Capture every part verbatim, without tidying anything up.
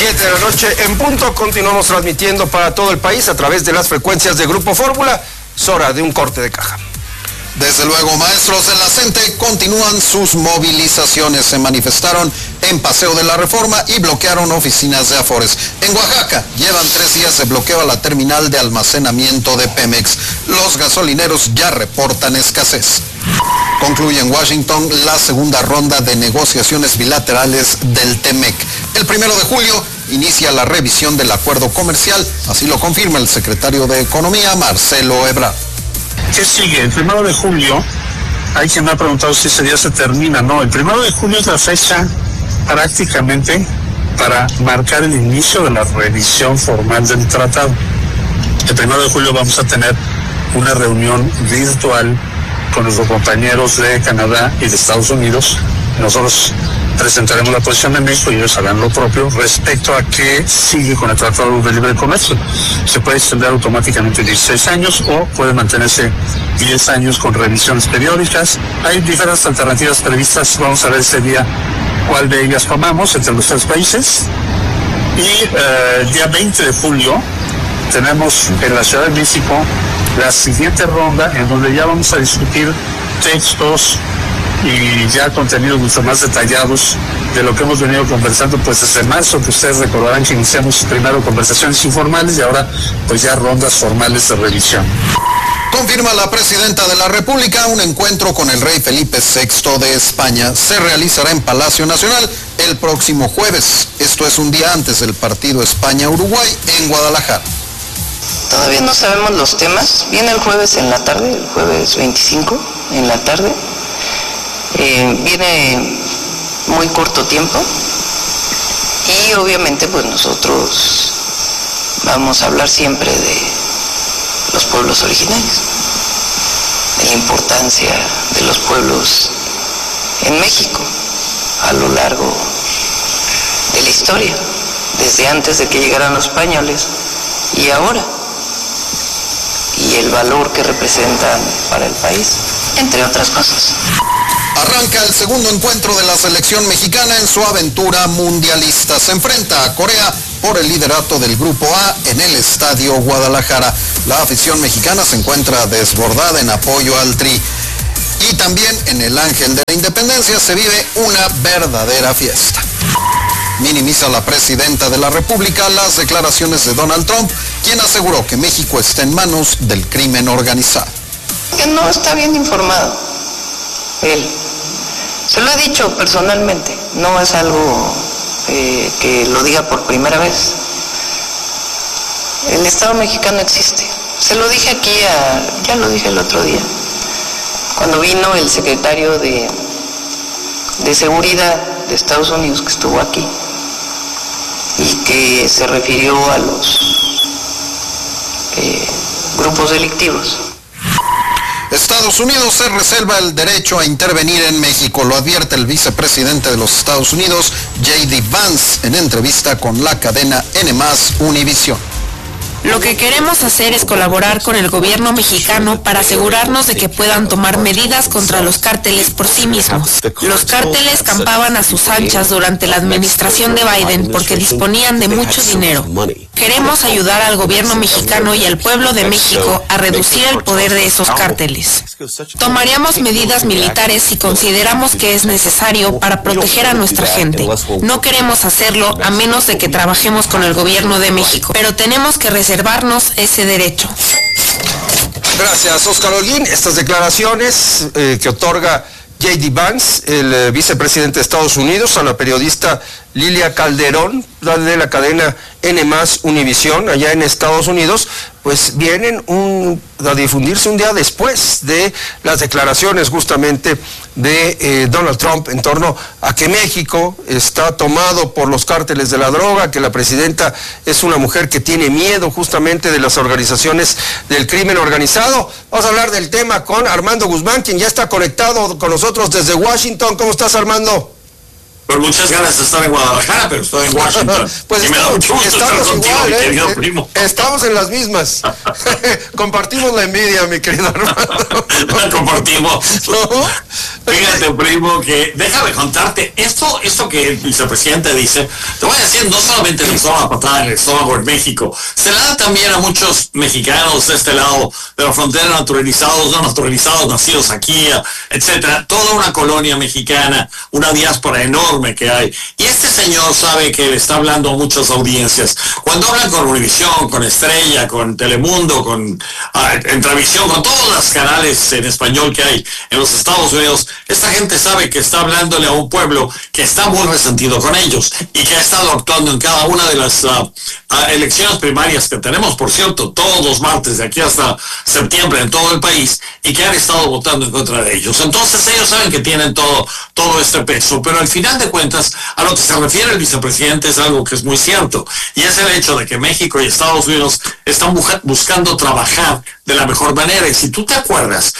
Siete de la noche en punto, continuamos transmitiendo para todo el país a través de las frecuencias de Grupo Fórmula. Es hora de un corte de caja. Desde luego, maestros de la CENTE continúan sus movilizaciones. Se manifestaron en Paseo de la Reforma y bloquearon oficinas de Afores. En Oaxaca llevan tres días de bloqueo a la terminal de almacenamiento de Pemex. Los gasolineros ya reportan escasez. Concluye en Washington la segunda ronda de negociaciones bilaterales del TEMEC. El primero de julio inicia la revisión del acuerdo comercial, así lo confirma el secretario de Economía, Marcelo Ebrard. ¿Qué sigue? El primero de julio, hay quien me ha preguntado si ese día se termina. No, el primero de julio es la fecha prácticamente para marcar el inicio de la revisión formal del tratado. El primero de julio vamos a tener una reunión virtual con nuestros compañeros de Canadá y de Estados Unidos. Nosotros presentaremos la posición de México y ellos harán lo propio respecto a qué sigue con el Tratado de Libre Comercio. Se puede extender automáticamente dieciséis años o puede mantenerse diez años con revisiones periódicas. Hay diferentes alternativas previstas. Vamos a ver este día cuál de ellas tomamos entre los tres países. Y eh, el día veinte de julio tenemos en la Ciudad de México la siguiente ronda en donde ya vamos a discutir textos y ya contenidos mucho más detallados de lo que hemos venido conversando pues desde marzo, que ustedes recordarán que iniciamos primero conversaciones informales y ahora pues ya rondas formales de revisión. Confirma la presidenta de la República un encuentro con el rey Felipe sexto de España. Se realizará en Palacio Nacional el próximo jueves. Esto es un día antes del partido España-Uruguay en Guadalajara. Todavía no sabemos los temas. Viene el jueves en la tarde, el jueves veinticinco en la tarde. Eh, viene muy corto tiempo y obviamente pues nosotros vamos a hablar siempre de los pueblos originarios, de la importancia de los pueblos en México a lo largo de la historia, desde antes de que llegaran los españoles y ahora, y el valor que representan para el país, entre otras cosas. Arranca el segundo encuentro de la selección mexicana en su aventura mundialista. Se enfrenta a Corea por el liderato del Grupo A en el Estadio Guadalajara. La afición mexicana se encuentra desbordada en apoyo al Tri. Y también en el Ángel de la Independencia se vive una verdadera fiesta. Minimiza la presidenta de la República las declaraciones de Donald Trump, quien aseguró que México está en manos del crimen organizado. Que no está bien informado él. Se lo he dicho personalmente, no es algo eh, que lo diga por primera vez. El Estado mexicano existe. Se lo dije aquí, a, ya lo dije el otro día, cuando vino el secretario de, de Seguridad de Estados Unidos, que estuvo aquí, y que se refirió a los eh, grupos delictivos. Estados Unidos se reserva el derecho a intervenir en México, lo advierte el vicepresidente de los Estados Unidos, J D Vance, en entrevista con la cadena N más Univisión. Lo que queremos hacer es colaborar con el gobierno mexicano para asegurarnos de que puedan tomar medidas contra los cárteles por sí mismos. Los cárteles campaban a sus anchas durante la administración de Biden porque disponían de mucho dinero. Queremos ayudar al gobierno mexicano y al pueblo de México a reducir el poder de esos cárteles. Tomaríamos medidas militares si consideramos que es necesario para proteger a nuestra gente. No queremos hacerlo a menos de que trabajemos con el gobierno de México, pero tenemos que reservarnos ese derecho. Gracias, Óscar Holguín. Estas declaraciones eh, que otorga J D Vance, el eh, vicepresidente de Estados Unidos, a la periodista Lilia Calderón, de la cadena N más Univisión, allá en Estados Unidos, pues vienen un, a difundirse un día después de las declaraciones justamente de eh, Donald Trump en torno a que México está tomado por los cárteles de la droga, que la presidenta es una mujer que tiene miedo justamente de las organizaciones del crimen organizado. Vamos a hablar del tema con Armando Guzmán, quien ya está conectado con nosotros desde Washington. ¿Cómo estás, Armando? Con muchas ganas de estar en Guadalajara, pero estoy en Washington. Pues y me da mucho gusto estar contigo, igual, mi querido eh, primo. Estamos en las mismas. Compartimos la envidia, mi querido Armando. La compartimos. ¿No? Fíjate, primo, que déjame contarte, esto, esto que el vicepresidente dice, te voy a decir, no solamente le hizo la patada en el estómago en México, se la da también a muchos mexicanos de este lado de la frontera, naturalizados, no naturalizados, nacidos aquí, etcétera, toda una colonia mexicana, una diáspora enorme que hay. Y este señor sabe que le está hablando a muchas audiencias. Cuando hablan con Univisión, con Estrella, con Telemundo, con uh, Entravisión, con todos los canales en español que hay en los Estados Unidos, esta gente sabe que está hablándole a un pueblo que está muy resentido con ellos y que ha estado actuando en cada una de las uh, uh, elecciones primarias que tenemos, por cierto, todos los martes de aquí hasta septiembre en todo el país, y que han estado votando en contra de ellos. Entonces ellos saben que tienen todo, todo este peso, pero al final de cuentas, a lo que se refiere el vicepresidente es algo que es muy cierto, y es el hecho de que México y Estados Unidos están bu- buscando trabajar de la mejor manera. Y si tú te acuerdas,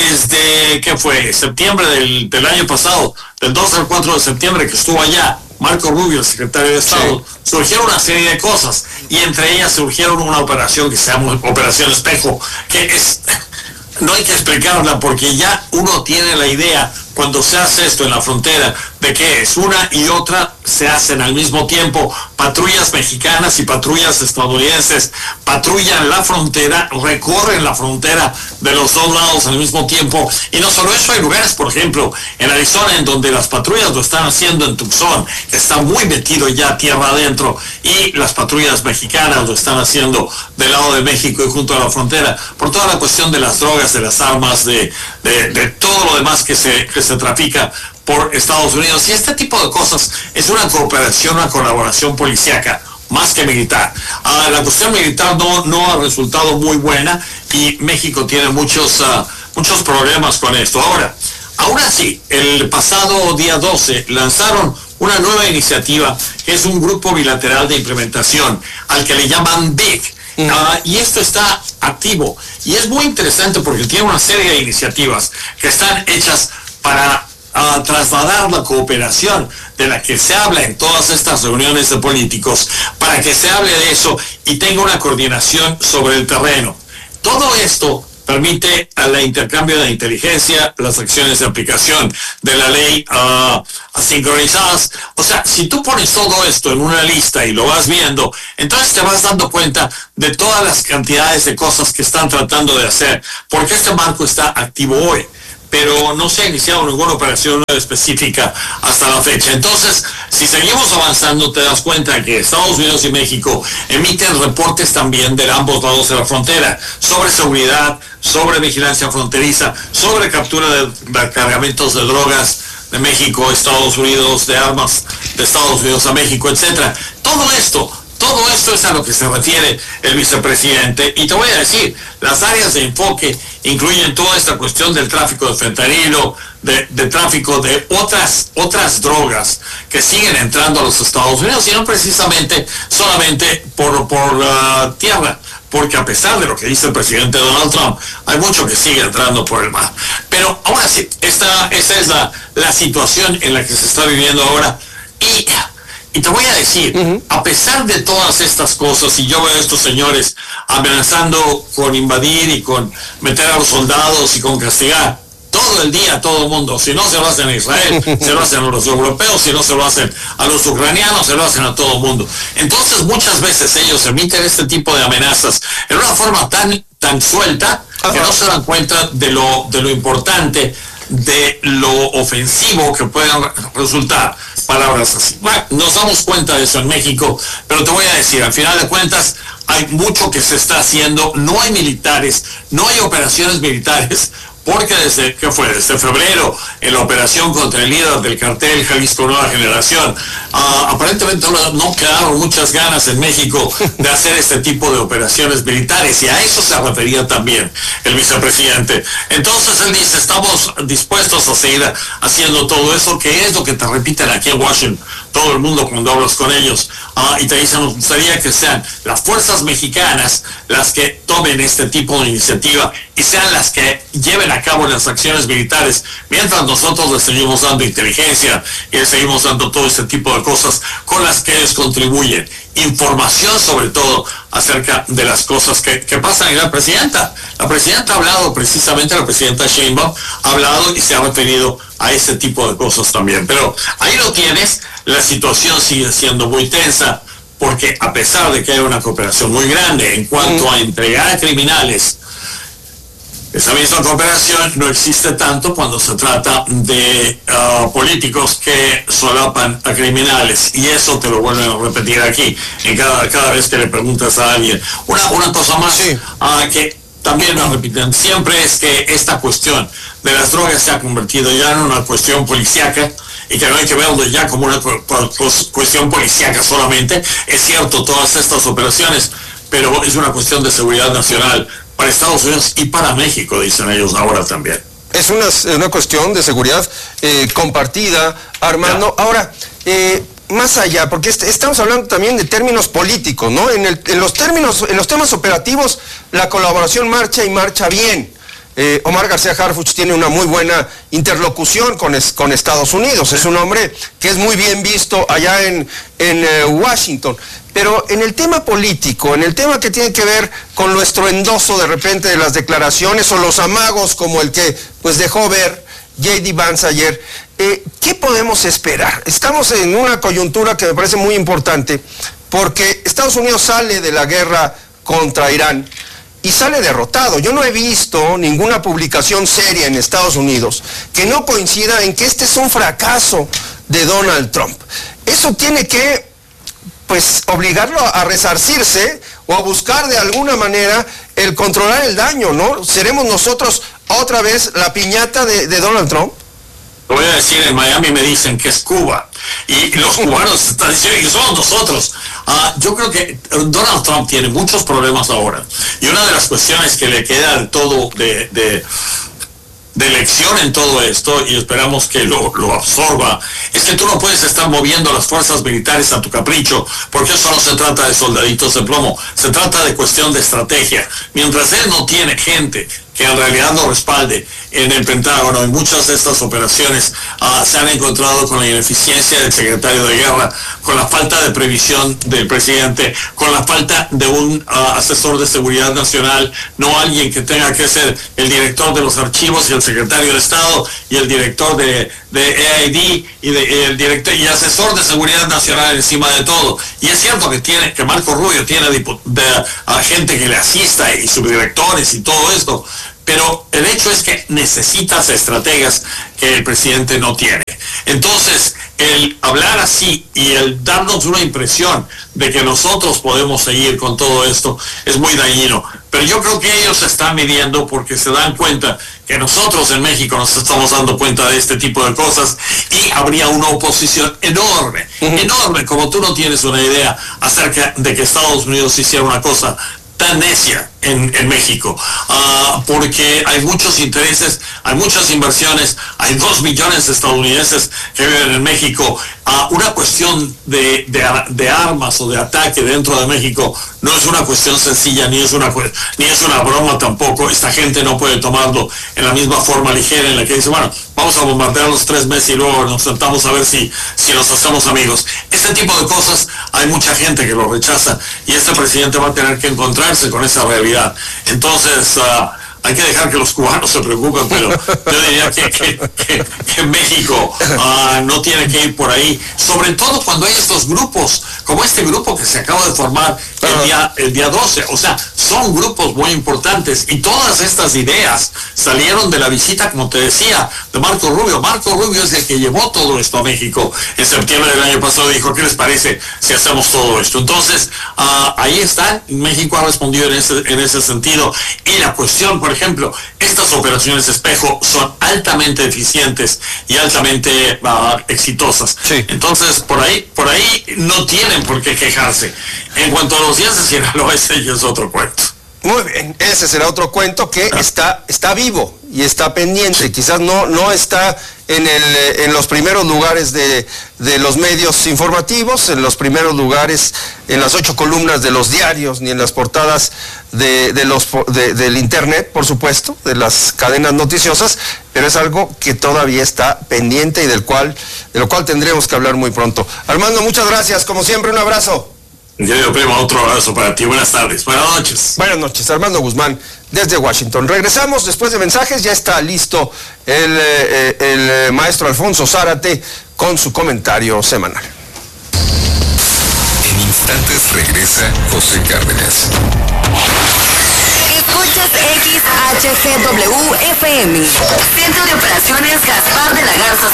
desde que fue septiembre del, del año pasado, del dos al cuatro de septiembre que estuvo allá Marco Rubio, el secretario de Estado, sí, surgieron una serie de cosas, y entre ellas surgieron una operación que se llama Operación Espejo, que es, no hay que explicarla porque ya uno tiene la idea cuando se hace esto en la frontera de que es una y otra se hacen al mismo tiempo. Patrullas mexicanas y patrullas estadounidenses patrullan la frontera, recorren la frontera de los dos lados al mismo tiempo. Y no solo eso, hay lugares, por ejemplo, en Arizona, en donde las patrullas lo están haciendo en Tucson, que está muy metido ya tierra adentro, y las patrullas mexicanas lo están haciendo del lado de México y junto a la frontera, por toda la cuestión de las drogas, de las armas, de, de, de todo lo demás que se, que se trafica por Estados Unidos. Y este tipo de cosas es una cooperación, una colaboración policíaca más que militar. Uh, la cuestión militar no, no ha resultado muy buena, y México tiene muchos, uh, muchos problemas con esto. Ahora, aún así, el pasado día doce lanzaron una nueva iniciativa que es un grupo bilateral de implementación al que le llaman BIG. Uh, y esto está activo, y es muy interesante porque tiene una serie de iniciativas que están hechas para uh, trasladar la cooperación de la que se habla en todas estas reuniones de políticos, para que se hable de eso y tenga una coordinación sobre el terreno. Todo esto permite el intercambio de inteligencia, las acciones de aplicación de la ley uh, sincronizadas. O sea, si tú pones todo esto en una lista y lo vas viendo, entonces te vas dando cuenta de todas las cantidades de cosas que están tratando de hacer, porque este marco está activo hoy, pero no se ha iniciado ninguna operación específica hasta la fecha. Entonces, si seguimos avanzando, te das cuenta que Estados Unidos y México emiten reportes también de ambos lados de la frontera, sobre seguridad, sobre vigilancia fronteriza, sobre captura de, de cargamentos de drogas de México a Estados Unidos, de armas de Estados Unidos a México, etcétera. Todo esto Todo esto es a lo que se refiere el vicepresidente, y te voy a decir, las áreas de enfoque incluyen toda esta cuestión del tráfico de fentanilo, de, de tráfico de otras, otras drogas que siguen entrando a los Estados Unidos, y no precisamente solamente por, por uh, tierra, porque a pesar de lo que dice el presidente Donald Trump, hay mucho que sigue entrando por el mar. Pero ahora sí, esta, esta es la, la situación en la que se está viviendo ahora, y... Y te voy a decir, uh-huh. a pesar de todas estas cosas, y yo veo a estos señores amenazando con invadir y con meter a los soldados y con castigar todo el día a todo el mundo, si no se lo hacen a Israel, se lo hacen a los europeos, si no se lo hacen a los ucranianos, se lo hacen a todo el mundo. Entonces muchas veces ellos emiten este tipo de amenazas en una forma tan, tan suelta uh-huh. que no se dan cuenta de lo, de lo importante, de lo ofensivo que puedan resultar palabras así. Bueno, nos damos cuenta de eso en México, pero te voy a decir, al final de cuentas hay mucho que se está haciendo, no hay militares, no hay operaciones militares, porque desde, ¿qué fue? Desde febrero, en la operación contra el líder del cartel Jalisco Nueva Generación, uh, aparentemente no, no quedaron muchas ganas en México de hacer este tipo de operaciones militares, y a eso se refería también el vicepresidente. Entonces él dice, estamos dispuestos a seguir haciendo todo eso, que es lo que te repiten aquí en Washington todo el mundo cuando hablas con ellos, uh, y te dicen, nos gustaría que sean las fuerzas mexicanas las que tomen este tipo de iniciativa y sean las que lleven a cabo las acciones militares, mientras nosotros les seguimos dando inteligencia y les seguimos dando todo este tipo de cosas con las que ellos contribuyen. Información sobre todo acerca de las cosas que, que pasan. Y la presidenta, la presidenta ha hablado precisamente, la presidenta Sheinbaum ha hablado y se ha referido a ese tipo de cosas también. Pero ahí lo tienes, la situación sigue siendo muy tensa, porque a pesar de que hay una cooperación muy grande en cuanto a entregar a criminales, esa misma cooperación no existe tanto cuando se trata de uh, políticos que solapan a criminales, y eso te lo vuelven a repetir aquí en cada, cada vez que le preguntas a alguien. Una, una cosa más sí. uh, que también nos repiten siempre es que esta cuestión de las drogas se ha convertido ya en una cuestión policíaca, y que no hay que verlo ya como una cu cu cuestión policíaca solamente. Es cierto, todas estas operaciones, pero es una cuestión de seguridad nacional para Estados Unidos y para México, dicen ellos ahora también. Es una, una cuestión de seguridad eh, compartida, Armando. Ya. Ahora, eh, más allá, porque est estamos hablando también de términos políticos, ¿no? En, el, en los términos, en los temas operativos, la colaboración marcha y marcha bien. Eh, Omar García Harfuch tiene una muy buena interlocución con, es, con Estados Unidos. Es un hombre que es muy bien visto allá en, en eh, Washington. Pero en el tema político, en el tema que tiene que ver con nuestro endoso de repente de las declaraciones o los amagos como el que pues dejó ver J D Vance ayer, eh, ¿qué podemos esperar? Estamos en una coyuntura que me parece muy importante, porque Estados Unidos sale de la guerra contra Irán y sale derrotado. Yo no he visto ninguna publicación seria en Estados Unidos que no coincida en que este es un fracaso de Donald Trump. Eso tiene que pues obligarlo a resarcirse o a buscar de alguna manera el controlar el daño, ¿no? ¿Seremos nosotros otra vez la piñata de, de Donald Trump? Lo voy a decir, en Miami me dicen que es Cuba, y los cubanos están diciendo que somos nosotros. Uh, yo creo que Donald Trump tiene muchos problemas ahora, y una de las cuestiones que le queda de todo de... de de lección en todo esto, y esperamos que lo, lo absorba, es que tú no puedes estar moviendo las fuerzas militares a tu capricho, porque eso no se trata de soldaditos de plomo, se trata de cuestión de estrategia. Mientras él no tiene gente que en realidad lo respalde en el Pentágono, en muchas de estas operaciones uh, se han encontrado con la ineficiencia del secretario de Guerra, con la falta de previsión del presidente, con la falta de un uh, asesor de seguridad nacional, no alguien que tenga que ser el director de los archivos y el secretario de Estado y el director de, de A I D y de, el director y asesor de seguridad nacional encima de todo. Y es cierto que tiene que Marco Rubio tiene de, de, a gente que le asista y subdirectores y todo esto, pero el hecho es que necesitas estrategas que el presidente no tiene. Entonces, el hablar así y el darnos una impresión de que nosotros podemos seguir con todo esto es muy dañino. Pero yo creo que ellos se están midiendo porque se dan cuenta que nosotros en México nos estamos dando cuenta de este tipo de cosas, y habría una oposición enorme, uh-huh. enorme, como tú no tienes una idea acerca de que Estados Unidos hiciera una cosa tan necia en, en México, uh, porque hay muchos intereses, hay muchas inversiones, hay dos millones de estadounidenses que viven en México. Uh, una cuestión de, de, de armas o de ataque dentro de México no es una cuestión sencilla, ni es una ni es una broma tampoco. Esta gente no puede tomarlo en la misma forma ligera en la que dice, bueno, vamos a bombardear los tres meses y luego nos sentamos a ver si, si nos hacemos amigos. Este tipo de cosas hay mucha gente que lo rechaza, y este presidente va a tener que encontrarse con esa realidad. Entonces, uh, hay que dejar que los cubanos se preocupen, pero yo diría que, que, que, que México uh, no tiene que ir por ahí, sobre todo cuando hay estos grupos, como este grupo que se acaba de formar el día, el día doce, o sea, son grupos muy importantes, y todas estas ideas salieron de la visita, como te decía, de Marco Rubio. Marco Rubio es el que llevó todo esto a México en septiembre del año pasado, y dijo, ¿qué les parece si hacemos todo esto? Entonces, uh, ahí está, México ha respondido en ese, en ese sentido, y la cuestión, por ejemplo, estas operaciones espejo son altamente eficientes y altamente uh, exitosas. Sí. Entonces, por ahí, por ahí no tienen por qué quejarse. En cuanto a los días de Sinaloa, ese ya es otro cuento. Muy bien, ese será otro cuento que ah. está, está vivo y está pendiente. Quizás no, no está en, el, en los primeros lugares de, de los medios informativos, en los primeros lugares, en las ocho columnas de los diarios, ni en las portadas de, de los, de, del internet, por supuesto, de las cadenas noticiosas, pero es algo que todavía está pendiente y del cual, de lo cual tendremos que hablar muy pronto. Armando, muchas gracias, como siempre, un abrazo. Yo, primo, otro abrazo para ti. Buenas tardes. Buenas noches. Buenas noches. Armando Guzmán, desde Washington. Regresamos después de mensajes. Ya está listo el, eh, el maestro Alfonso Zárate con su comentario semanal. En instantes regresa José Cárdenas. Escuchas X H G W F M. Centro de Operaciones Gaspar de la Garza